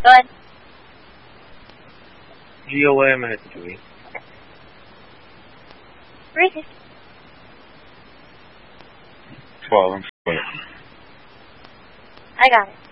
Go ahead. GOM at 3. Ready. 12 and 4. I got it.